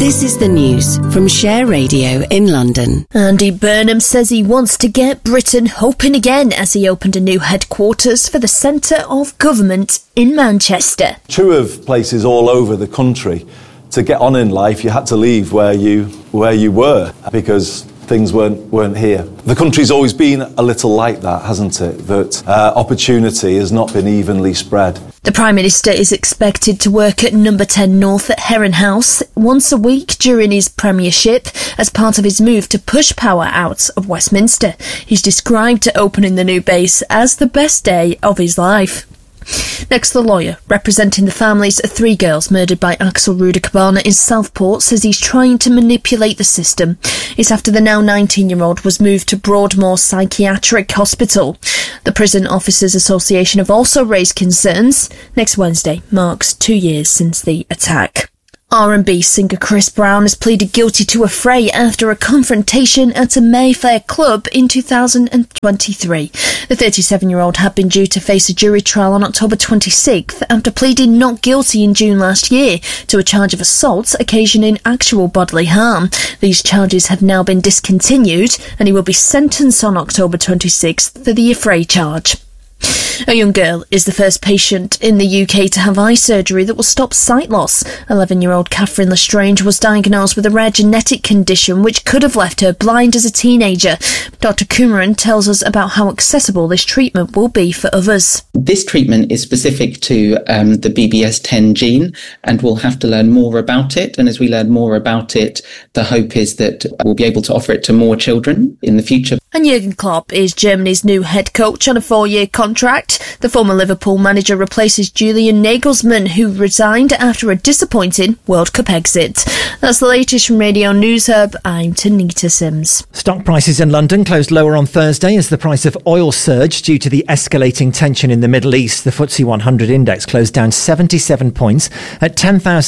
This is the news from Share Radio in London. Andy Burnham says he wants to get Britain hoping again as he opened a new headquarters for the Centre of Government in Manchester. True of places all over the country, to get on in life you had to leave where you were because things weren't here. The country's always been a little like that, hasn't it? That opportunity has not been evenly spread. The Prime Minister is expected to work at number 10 North at Heron House once a week during his premiership as part of his move to push power out of Westminster. He's described opening the new base as the best day of his life. Next, the lawyer representing the families of 3 girls murdered by Axel Ruder-Cabana in Southport says he's trying to manipulate the system. It's after the now 19-year-old was moved to Broadmoor Psychiatric Hospital. The Prison Officers Association have also raised concerns. Next Wednesday marks 2 years since the attack. R&B singer Chris Brown has pleaded guilty to a fray after a confrontation at a Mayfair club in 2023. The 37-year-old had been due to face a jury trial on October 26th after pleading not guilty in June last year to a charge of assault occasioning actual bodily harm. These charges have now been discontinued and he will be sentenced on October 26th for the affray charge. A young girl is the first patient in the UK to have eye surgery that will stop sight loss. 11-year-old Catherine Lestrange was diagnosed with a rare genetic condition which could have left her blind as a teenager. Dr. Kumaran tells us about how accessible this treatment will be for others. This treatment is specific to the BBS10 gene, and we'll have to learn more about it. And as we learn more about it, the hope is that we'll be able to offer it to more children in the future. And Jurgen Klopp is Germany's new head coach on a 4-year contract. The former Liverpool manager replaces Julian Nagelsmann, who resigned after a disappointing World Cup exit. That's the latest from Radio News Hub. I'm Tanita Sims. Stock prices in London closed lower on Thursday as the price of oil surged due to the escalating tension in the Middle East. The FTSE 100 index closed down 77 points at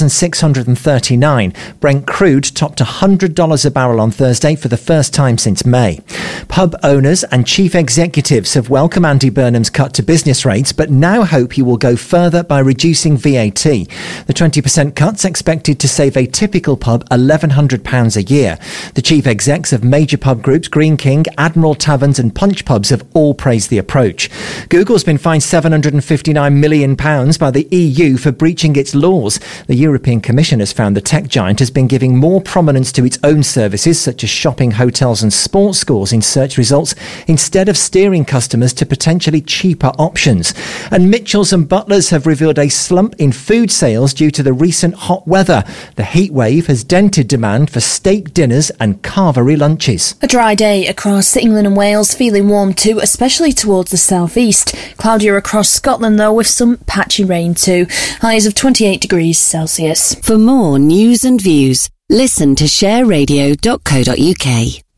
10,639. Brent crude topped $100 a barrel on Thursday for the first time since May. Pub owners and chief executives have welcomed Andy Burnham's cut to business rates, but now hope he will go further by reducing VAT. The 20% cut's expected to save a typical pub £1,100 a year. The chief execs of major pub groups Green King, Admiral Taverns and Punch Pubs have all praised the approach. Google's been fined £759 million by the EU for breaching its laws. The European Commission has found the tech giant has been giving more prominence to its own services such as shopping, hotels and sports scores in search results instead of steering customers to potentially cheaper options. And Mitchells and Butlers have revealed a slump in food sales due to the recent hot weather. The heat wave has dented demand for steak dinners and carvery lunches. A dry day across England and Wales, feeling warm too, especially towards the southeast. Cloudier across Scotland though, with some patchy rain too. Highs of 28 degrees Celsius. For more news and views, listen to shareradio.co.uk.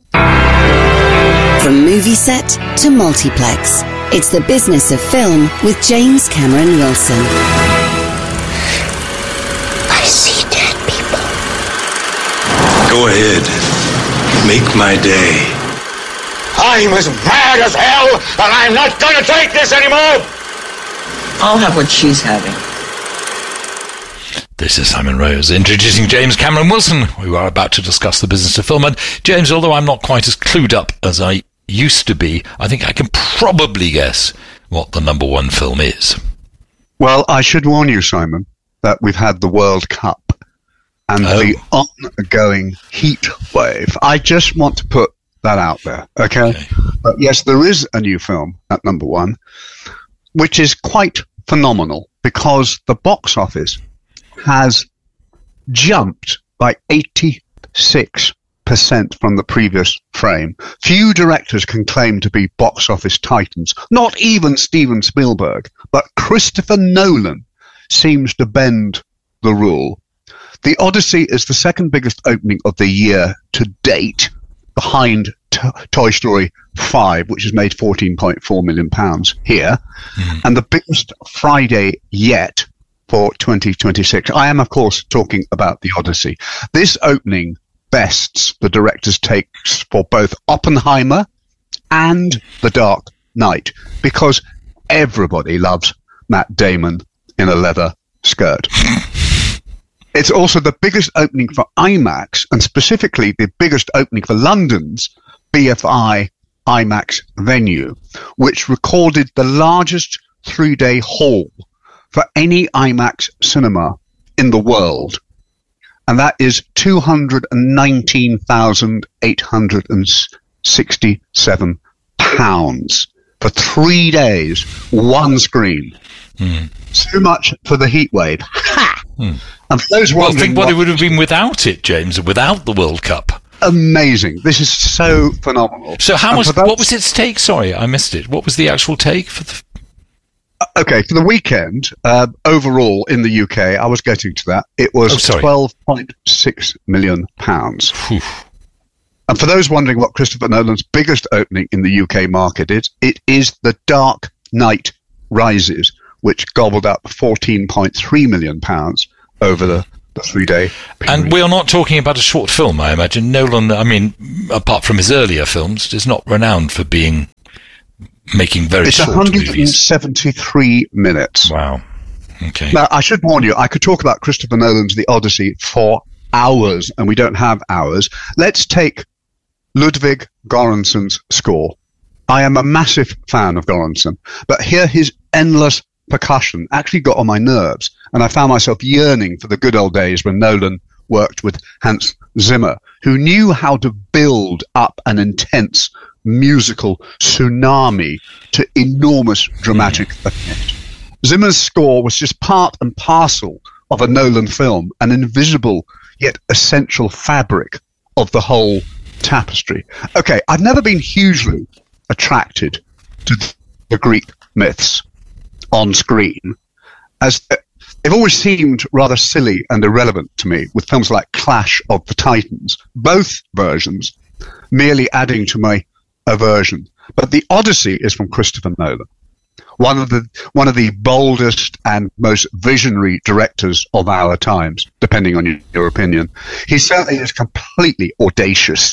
From movie set to multiplex, it's the business of film with James Cameron Wilson. I see dead people. Go ahead. Make my day. I'm as mad as hell, and I'm not going to take this anymore! I'll have what she's having. This is Simon Rose introducing James Cameron Wilson. We are about to discuss the business of film. And James, although I'm not quite as clued up as I used to be, I think I can probably guess what the number one film is. Well, I should warn you, Simon, that we've had the World Cup and the ongoing heat wave. I just want to put that out there, okay? But yes, there is a new film at number one, which is quite phenomenal because the box office has jumped by 86% from the previous frame. Few directors can claim to be box office titans, not even Steven Spielberg, but Christopher Nolan seems to bend the rule. The Odyssey is the second biggest opening of the year to date, behind Toy Story 5, which has made £14.4 million here, and the biggest Friday yet for 2026. I am, of course, talking about the Odyssey. This opening bests the director's takes for both Oppenheimer and The Dark Knight, because everybody loves Matt Damon in a leather skirt. It's also the biggest opening for IMAX, and specifically the biggest opening for London's BFI IMAX venue, which recorded the largest 3-day haul for any IMAX cinema in the world. And that is £219,867 for 3 days, one screen. So much for the heat wave. Ha! And for those think what it would have been without it, James, without the World Cup. Amazing. This is so phenomenal. So how much, what was its take? Sorry, I missed it. What was the actual take for the... Okay, for the weekend, overall in the UK, I was getting to that, it was £12.6 million. And for those wondering what Christopher Nolan's biggest opening in the UK market is, it is The Dark Knight Rises, which gobbled up £14.3 million over the 3-day period. And we are not talking about a short film, I imagine. Nolan, I mean, apart from his earlier films, is not renowned for making very short movies. It's 173 minutes. Wow. Okay. Now, I should warn you, I could talk about Christopher Nolan's The Odyssey for hours, and we don't have hours. Let's take Ludwig Göransson's score. I am a massive fan of Göransson, but here his endless percussion actually got on my nerves, and I found myself yearning for the good old days when Nolan worked with Hans Zimmer, who knew how to build up an intense musical tsunami to enormous dramatic effect. Zimmer's score was just part and parcel of a Nolan film, an invisible yet essential fabric of the whole tapestry. Okay, I've never been hugely attracted to the Greek myths on screen, as they've always seemed rather silly and irrelevant to me, with films like Clash of the Titans, both versions merely adding to my aversion. But The Odyssey is from Christopher Nolan, one of the boldest and most visionary directors of our times, depending on your opinion. He certainly is completely audacious.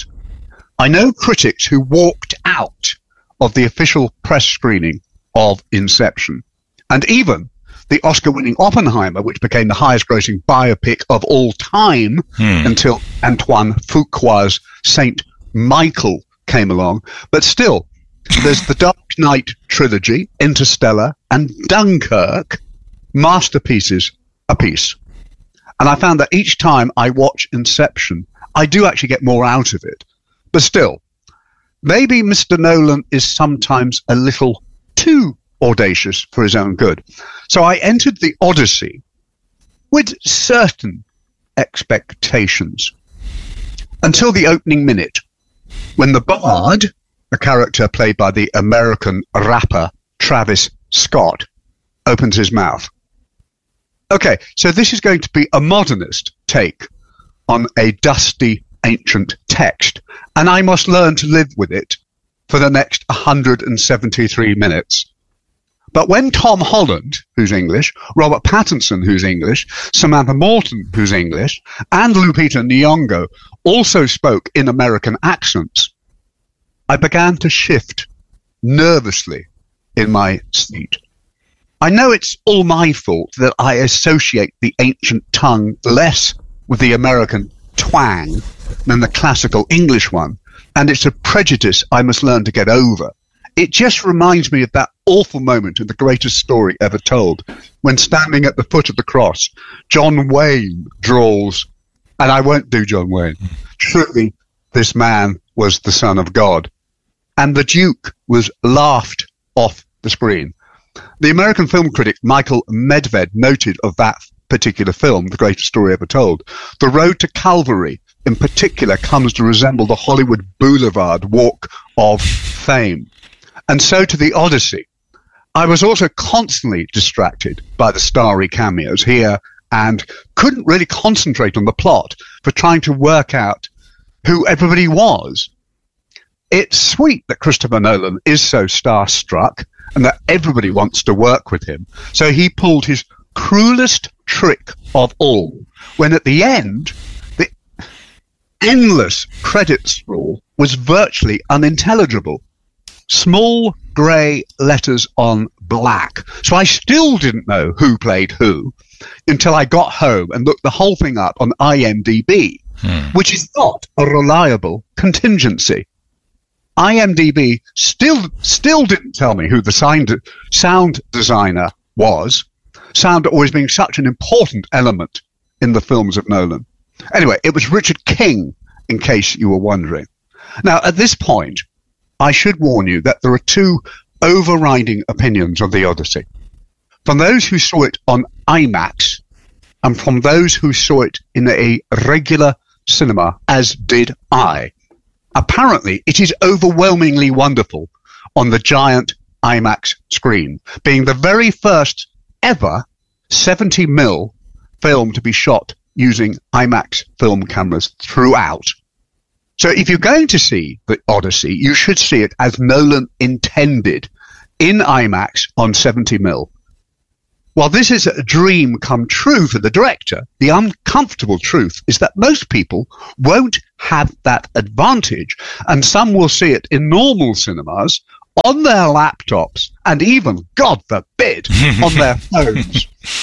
I know critics who walked out of the official press screening of Inception, and even the Oscar-winning Oppenheimer, which became the highest-grossing biopic of all time until Antoine Fuqua's Saint Michael came along. But still, there's the Dark Knight trilogy, Interstellar, and Dunkirk, masterpieces apiece. And I found that each time I watch Inception, I do actually get more out of it. But still, maybe Mr. Nolan is sometimes a little too audacious for his own good. So I entered The Odyssey with certain expectations until the opening minute, when the Bard, a character played by the American rapper Travis Scott, opens his mouth. Okay, so this is going to be a modernist take on a dusty ancient text, and I must learn to live with it for the next 173 minutes. But when Tom Holland, who's English, Robert Pattinson, who's English, Samantha Morton, who's English, and Lupita Nyong'o also spoke in American accents, I began to shift nervously in my seat. I know it's all my fault that I associate the ancient tongue less with the American twang than the classical English one, and it's a prejudice I must learn to get over. It just reminds me of that awful moment in The Greatest Story Ever Told, when standing at the foot of the cross, John Wayne drawls, and I won't do John Wayne, truly this man was the Son of God. And the Duke was laughed off the screen. The American film critic Michael Medved noted of that particular film, The Greatest Story Ever Told, the road to Calvary in particular comes to resemble the Hollywood Boulevard Walk of Fame. And so to The Odyssey. I was also constantly distracted by the starry cameos here and couldn't really concentrate on the plot for trying to work out who everybody was. It's sweet that Christopher Nolan is so starstruck and that everybody wants to work with him. So he pulled his cruelest trick of all, when at the end, the endless credits roll was virtually unintelligible. Small grey letters on black. So I still didn't know who played who. until I got home and looked the whole thing up on IMDb, which is not a reliable contingency. IMDb still didn't tell me who the sound designer was, sound always being such an important element in the films of Nolan. Anyway, it was Richard King, in case you were wondering. Now, at this point, I should warn you that there are two overriding opinions of The Odyssey. From those who saw it on IMAX and from those who saw it in a regular cinema, as did I. Apparently, it is overwhelmingly wonderful on the giant IMAX screen, being the very first ever 70mm film to be shot using IMAX film cameras throughout. So if you're going to see The Odyssey, you should see it as Nolan intended, in IMAX on 70mm. While this is a dream come true for the director, the uncomfortable truth is that most people won't have that advantage, and some will see it in normal cinemas, on their laptops, and even, God forbid, on their phones.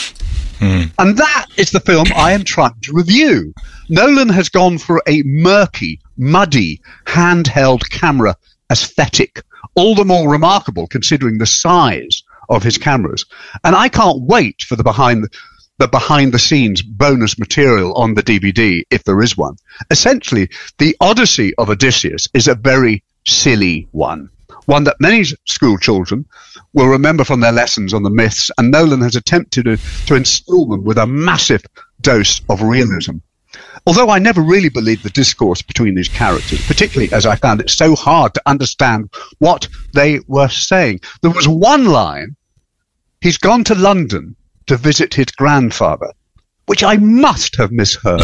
And that is the film I am trying to review. Nolan has gone for a murky, muddy, handheld camera aesthetic, all the more remarkable considering the size of his cameras. And I can't wait for the behind the scenes bonus material on the DVD, if there is one. Essentially, the Odyssey of Odysseus is a very silly one that many school children will remember from their lessons on the myths, and Nolan has attempted to instill them with a massive dose of realism. Although I never really believed the discourse between these characters, particularly as I found it so hard to understand what they were saying. There was one line, he's gone to London to visit his grandfather, which I must have misheard.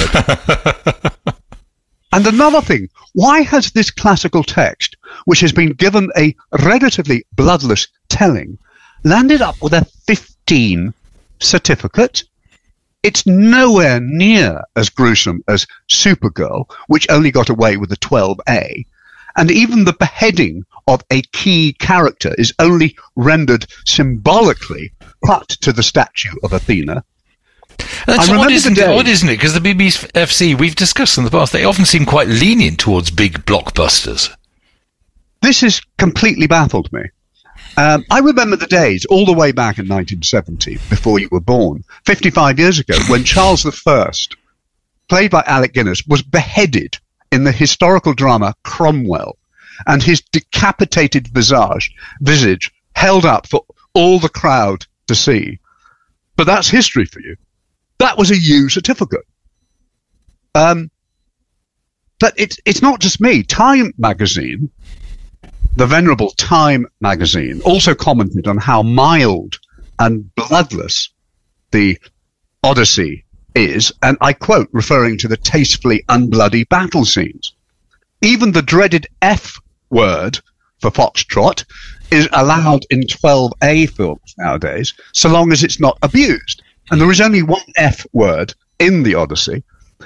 And another thing, why has this classical text, which has been given a relatively bloodless telling, landed up with a 15 certificate? It's nowhere near as gruesome as Supergirl, which only got away with a 12A. And even the beheading of a key character is only rendered symbolically cut to the statue of Athena. That's odd, isn't it? Because the BBC, we've discussed in the past, they often seem quite lenient towards big blockbusters. This has completely baffled me. I remember the days all the way back in 1970, before you were born, 55 years ago, when Charles I, played by Alec Guinness, was beheaded in the historical drama Cromwell, and his decapitated visage held up for all the crowd to see. But that's history for you. That was a U certificate. But it's not just me. Time magazine, the venerable Time magazine, also commented on how mild and bloodless the Odyssey is, and I quote, referring to the tastefully unbloody battle scenes. Even the dreaded F word for foxtrot is allowed in 12A films nowadays, so long as it's not abused. And there is only one F word in the Odyssey,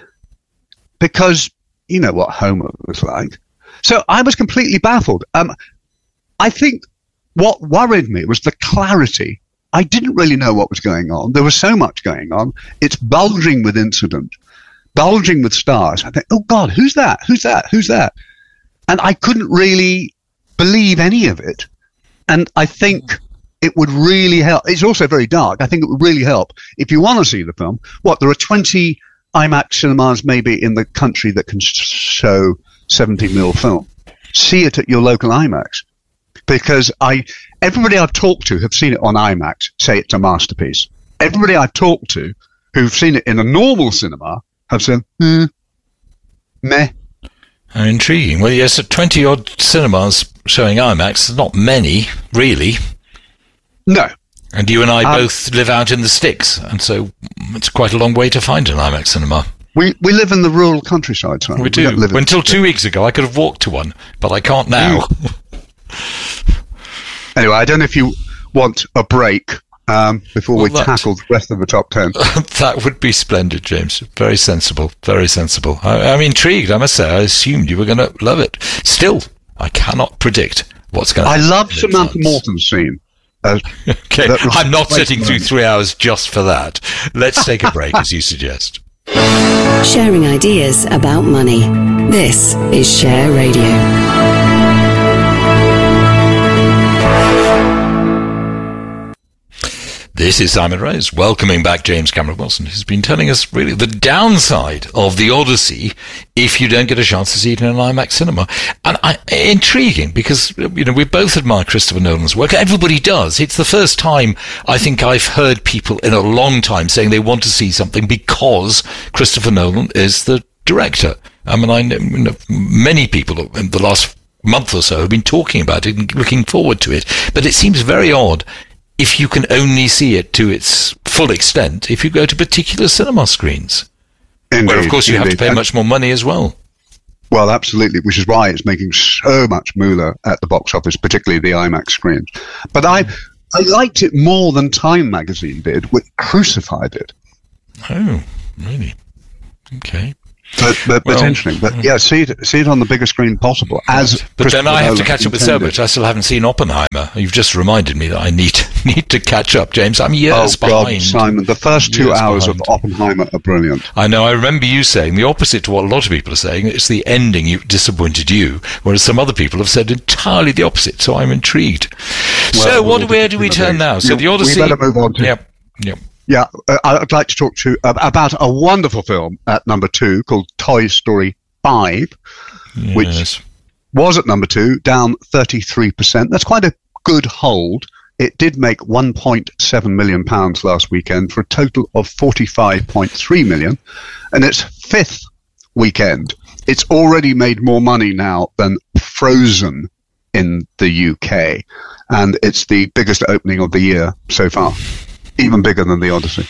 because you know what Homer was like. So I was completely baffled. I think what worried me was the clarity. I didn't really know what was going on. There was so much going on. It's bulging with incident, bulging with stars. I think, oh God, who's that? Who's that? Who's that? And I couldn't really believe any of it. And I think it would really help. It's also very dark. I think it would really help if you want to see the film. There are 20 IMAX cinemas maybe in the country that can show 70mm film. See it at your local IMAX. Because everybody I've talked to have seen it on IMAX say it's a masterpiece. Everybody I've talked to who've seen it in a normal cinema have said, meh. How intriguing. Well, yes, 20-odd cinemas showing IMAX, not many, really. No. And you and I both live out in the sticks, and so it's quite a long way to find an IMAX cinema. We live in the rural countryside, so we do. Until 2 weeks ago, I could have walked to one, but I can't now. Anyway, I don't know if you want a break before we tackle the rest of the top 10. That would be splendid, James. Very sensible. Very sensible. I'm intrigued, I must say. I assumed you were going to love it. Still, I cannot predict what's going to happen. I love Samantha Morton's scene Okay, I'm not sitting through 3 hours just for that. Let's take a break, as you suggest. Sharing ideas about money. This is Share Radio. This is Simon Rose, welcoming back James Cameron Wilson, who's been telling us really the downside of The Odyssey if you don't get a chance to see it in an IMAX cinema. And intriguing, because, you know, we both admire Christopher Nolan's work. Everybody does. It's the first time I think I've heard people in a long time saying they want to see something because Christopher Nolan is the director. I mean, I know many people in the last month or so have been talking about it and looking forward to it. But it seems very odd if you can only see it to its full extent if you go to particular cinema screens. Indeed, where, of course, you have to pay much more money as well. Well, absolutely, which is why it's making so much moolah at the box office, particularly the IMAX screens. But I liked it more than Time magazine did, which crucified it. Oh, really? Okay. But potentially, but yeah, see it on the biggest screen possible. But then I have to catch up with so much. I still haven't seen Oppenheimer. You've just reminded me that I need to catch up, James. I'm years behind. God, Simon, the first 2 hours of Oppenheimer are brilliant. I know. I remember you saying the opposite to what a lot of people are saying. It's the ending disappointed you, whereas some other people have said entirely the opposite. So I'm intrigued. Well, so where do we turn now? So the Odyssey. We better move on to. Yep. Yeah, I'd like to talk to you about a wonderful film at number 2 called Toy Story 5, which was at number 2, down 33%. That's quite a good hold. It did make £1.7 million last weekend for a total of £45.3 million. And its 5th weekend, it's already made more money now than Frozen in the UK. And it's the biggest opening of the year so far. Even bigger than The Odyssey.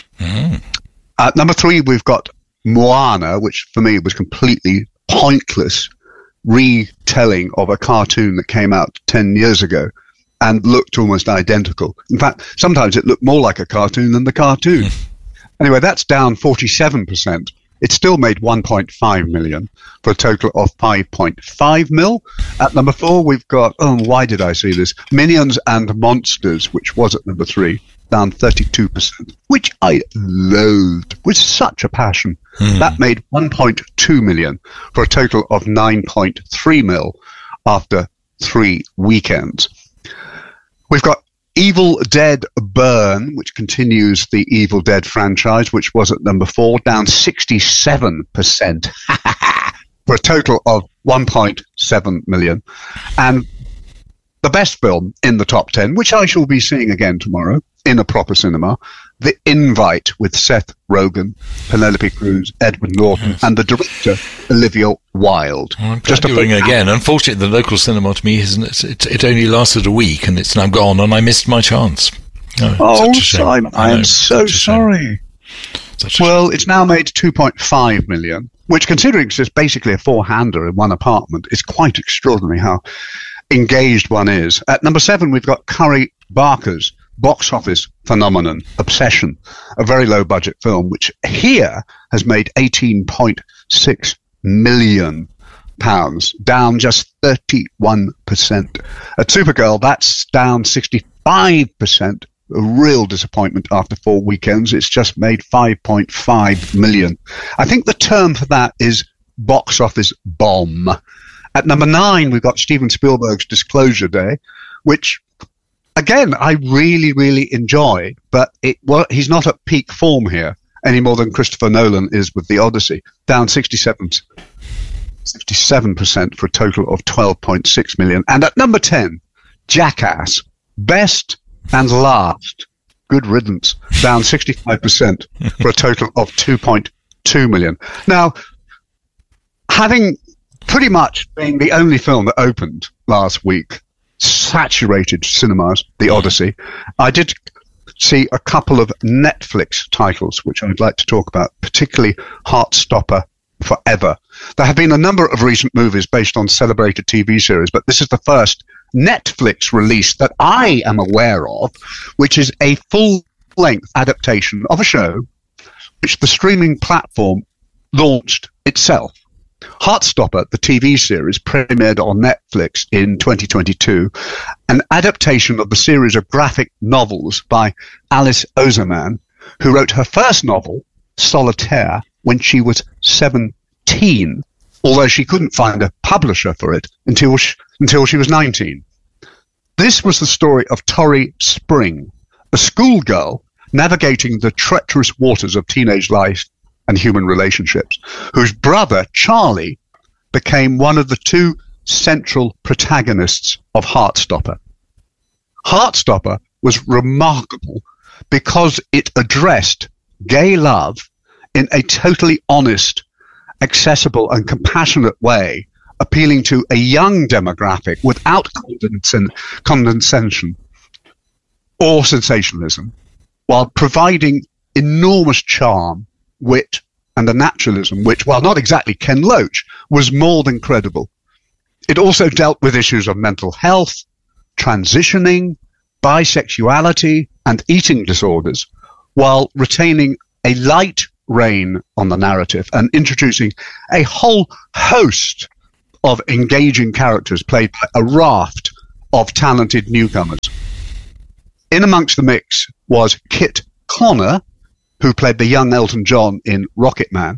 At number 3, we've got Moana, which for me was completely pointless retelling of a cartoon that came out 10 years ago and looked almost identical. In fact, sometimes it looked more like a cartoon than the cartoon. Anyway, that's down 47%. It still made 1.5 million for a total of 5.5 mil. At number 4, we've got, why did I see this? Minions and Monsters, which was at number 3. Down 32%, which I loathed with such a passion. That made 1.2 million for a total of 9.3 mil after 3 weekends. We've got Evil Dead Burn, which continues the Evil Dead franchise, which was at number 4, down 67% for a total of 1.7 million. And the best film in the top 10, which I shall be seeing again tomorrow, in a proper cinema, The Invite with Seth Rogen, Penelope Cruz, Edward Norton, and the director, Olivia Wilde. I'm just doing it again. Unfortunately, the local cinema to me, it only lasted a week, and it's now gone, and I missed my chance. Simon, I am so sorry. Well, it's now made 2.5 million, which, considering it's just basically a four-hander in one apartment, is quite extraordinary how engaged one is. At number 7, we've got Curry Barker's box office phenomenon, Obsession, a very low-budget film, which here has made £18.6 million, down just 31%. At Supergirl, that's down 65%. A real disappointment after 4 weekends. It's just made 5.5 million. I think the term for that is box office bomb. At number 9, we've got Steven Spielberg's Disclosure Day, which, again, I really, really enjoy, but he's not at peak form here any more than Christopher Nolan is with The Odyssey, down 67% for a total of 12.6 million. And at number 10, Jackass, best and last, good riddance, down 65% for a total of 2.2 million. Now, having pretty much been the only film that opened last week, saturated cinemas, The Odyssey, I did see a couple of Netflix titles which I'd like to talk about, particularly Heartstopper Forever. There have been a number of recent movies based on celebrated TV series, but this is the first Netflix release that I am aware of, which is a full-length adaptation of a show which the streaming platform launched itself. Heartstopper, the TV series, premiered on Netflix in 2022, an adaptation of the series of graphic novels by Alice Oseman, who wrote her first novel, Solitaire, when she was 17, although she couldn't find a publisher for it until she was 19. This was the story of Tori Spring, a schoolgirl navigating the treacherous waters of teenage life and human relationships, whose brother, Charlie, became one of the two central protagonists of Heartstopper. Heartstopper was remarkable because it addressed gay love in a totally honest, accessible and compassionate way, appealing to a young demographic without condescension or sensationalism, while providing enormous charm, wit, and a naturalism which, while not exactly Ken Loach, was more than credible. It also dealt with issues of mental health, transitioning, bisexuality, and eating disorders, while retaining a light rein on the narrative and introducing a whole host of engaging characters played by a raft of talented newcomers. In amongst the mix was Kit Connor, who played the young Elton John in Rocketman,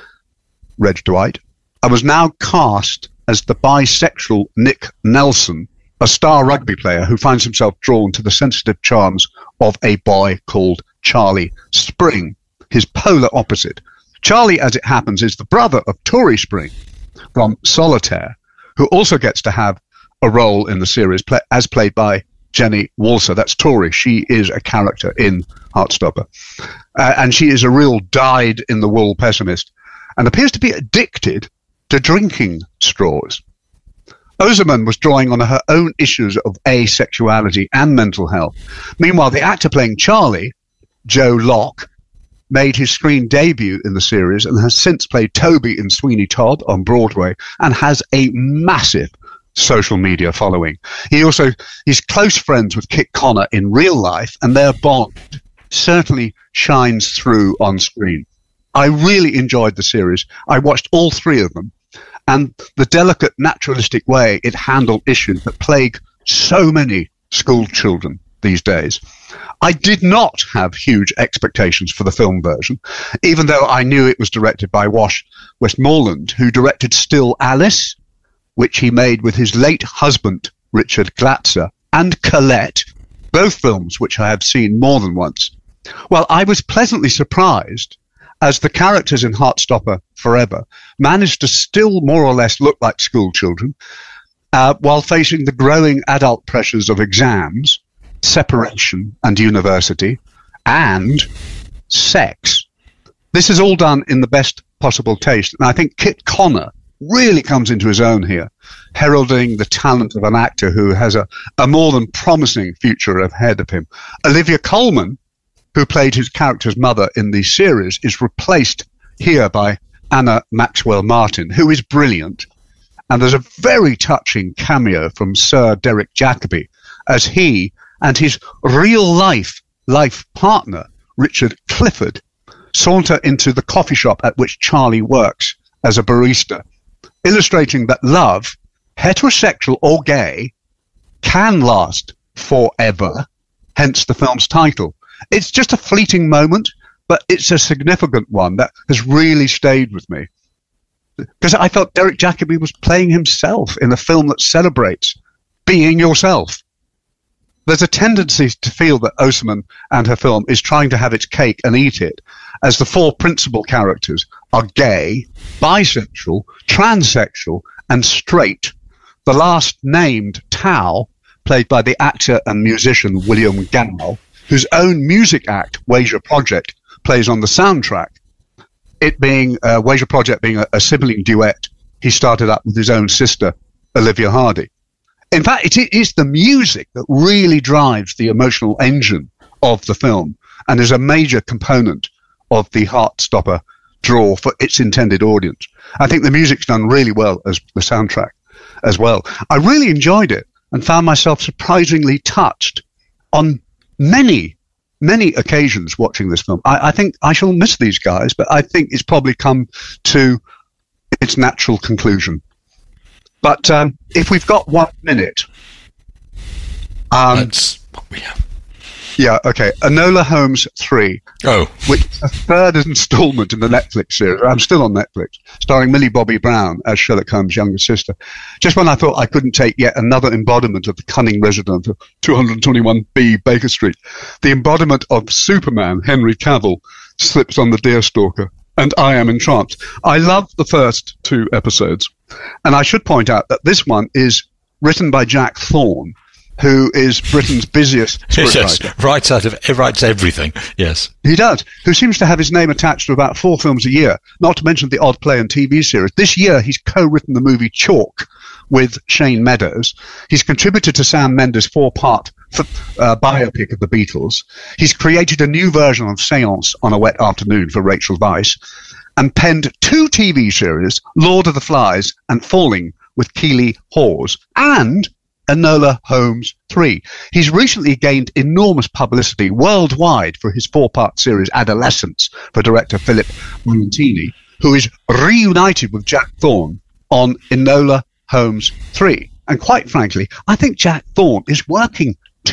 Reg Dwight, and was now cast as the bisexual Nick Nelson, a star rugby player who finds himself drawn to the sensitive charms of a boy called Charlie Spring, his polar opposite. Charlie, as it happens, is the brother of Tori Spring from Solitaire, who also gets to have a role in the series as played by Jenny Walser. That's Tori. She is a character in Heartstopper. And she is a real dyed-in-the-wool pessimist and appears to be addicted to drinking straws. Oseman was drawing on her own issues of asexuality and mental health. Meanwhile, the actor playing Charlie, Joe Locke, made his screen debut in the series and has since played Toby in Sweeney Todd on Broadway and has a massive social media following. He's close friends with Kit Connor in real life, and their bond certainly shines through on screen. I really enjoyed the series. I watched all three of them, and the delicate, naturalistic way it handled issues that plague so many school children these days. I did not have huge expectations for the film version, even though I knew it was directed by Wash Westmoreland, who directed Still Alice, which he made with his late husband, Richard Glatzer, and Colette, both films which I have seen more than once. Well, I was pleasantly surprised as the characters in Heartstopper Forever managed to still more or less look like school children, while facing the growing adult pressures of exams, separation and university, and sex. This is all done in the best possible taste, and I think Kit Connor really comes into his own here, heralding the talent of an actor who has a more than promising future ahead of him. Olivia Colman, who played his character's mother in the series, is replaced here by Anna Maxwell Martin, who is brilliant. And there's a very touching cameo from Sir Derek Jacobi as he and his real-life partner, Richard Clifford, saunter into the coffee shop at which Charlie works as a barista, illustrating that love, heterosexual or gay, can last forever, hence the film's title. It's just a fleeting moment, but it's a significant one that has really stayed with me. Because I felt Derek Jacobi was playing himself in a film that celebrates being yourself. There's a tendency to feel that Oseman and her film is trying to have its cake and eat it, as the four principal characters are gay, bisexual, transsexual, and straight. The last named, Tao, played by the actor and musician William Gao, whose own music act, Wager Project, plays on the soundtrack. It being Wager Project being a sibling duet he started up with his own sister, Olivia Hardy. In fact, it is the music that really drives the emotional engine of the film and is a major component of the Heartstopper draw for its intended audience. I think the music's done really well as the soundtrack as well. I really enjoyed it and found myself surprisingly touched on many occasions watching this film. I think I shall miss these guys, but I think it's probably come to its natural conclusion. But if we've got 1 minute... That's what we have. Yeah, okay. Enola Holmes 3. Oh. Which is a third installment in the Netflix series. I'm still on Netflix, starring Millie Bobby Brown as Sherlock Holmes' younger sister. Just when I thought I couldn't take yet another embodiment of the cunning resident of 221B Baker Street, the embodiment of Superman, Henry Cavill, slips on the deerstalker, and I am entranced. I love the first 2 episodes, and I should point out that this one is written by Jack Thorne, who is Britain's busiest scriptwriter. Writes everything, yes. He does, who seems to have his name attached to about 4 films a year, not to mention the odd play and TV series. This year, he's co-written the movie Chalk with Shane Meadows. He's contributed to Sam Mendes' 4-part biopic of the Beatles. He's created a new version of Seance on a Wet Afternoon for Rachel Weisz, and penned 2 TV series, Lord of the Flies and Falling with Keeley Hawes, and Enola Holmes 3. He's recently gained enormous publicity worldwide for his 4-part series Adolescence for director Philip Valentini, who is reunited with Jack Thorne on Enola Holmes 3. And quite frankly, I think Jack Thorne is working